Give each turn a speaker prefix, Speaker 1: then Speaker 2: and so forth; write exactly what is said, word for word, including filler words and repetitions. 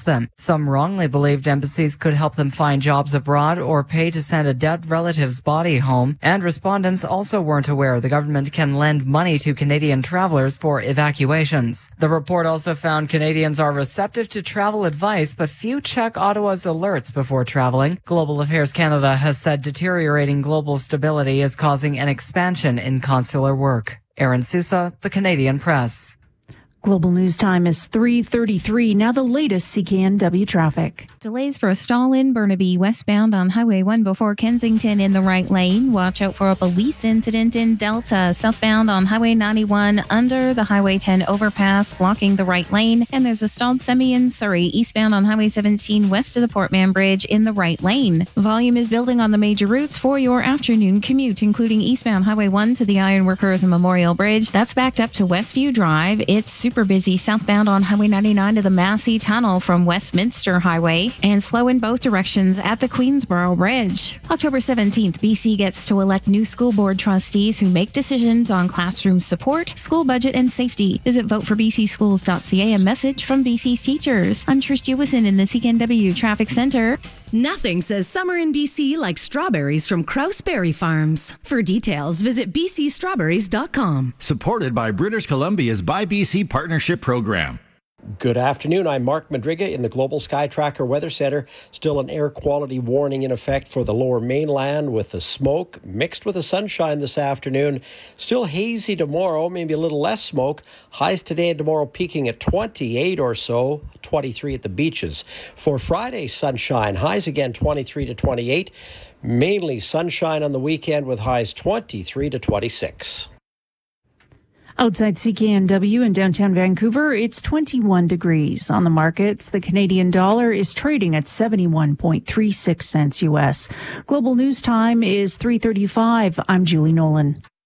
Speaker 1: them. Some wrongly believed embassies could help them find jobs abroad or pay to send a dead relative's body home. And respondents also weren't aware the government can lend money to Canadian travelers for evacuations. The report also found Canadians are receptive to travel advice, but few check Ottawa's alerts before traveling. Global Affairs Canada has said deteriorating global stability is causing an expansion in consular work. Aaron Sousa, The Canadian Press.
Speaker 2: Global News Time is three thirty-three. Now the latest C K N W traffic.
Speaker 3: Delays for a stall in Burnaby westbound on Highway one before Kensington in the right lane. Watch out for a police incident in Delta. Southbound on Highway ninety-one under the Highway ten overpass blocking the right lane. And there's a stalled semi in Surrey eastbound on Highway seventeen west of the Portman Bridge in the right lane. Volume is building on the major routes for your afternoon commute, including eastbound Highway one to the Ironworkers Memorial Bridge. That's backed up to Westview Drive. It's super busy southbound on Highway ninety-nine to the Massey Tunnel from Westminster Highway, and slow in both directions at the Queensboro Bridge. October seventeenth, B C gets to elect new school board trustees who make decisions on classroom support, school budget, and safety. Visit vote for b c schools dot c a. A message from B C's teachers. I'm Trish Jewison in the C K N W Traffic Center.
Speaker 4: Nothing says summer in B C like strawberries from Krause Berry Farms. For details, visit b c strawberries dot com.
Speaker 5: Supported by British Columbia's Buy B C Partnership Program.
Speaker 6: Good afternoon. I'm Mark Madriga in the Global Sky Tracker Weather Center. Still an air quality warning in effect for the lower mainland with the smoke mixed with the sunshine this afternoon. Still hazy tomorrow, maybe a little less smoke. Highs today and tomorrow peaking at twenty-eight or so, twenty-three at the beaches. For Friday, sunshine. Highs again twenty-three to twenty-eight. Mainly sunshine on the weekend with highs twenty-three to twenty-six.
Speaker 2: Outside C K N W in downtown Vancouver, it's twenty-one degrees. On the markets, the Canadian dollar is trading at seventy-one point three six cents U S. Global News Time is three thirty-five. I'm Julie Nolan.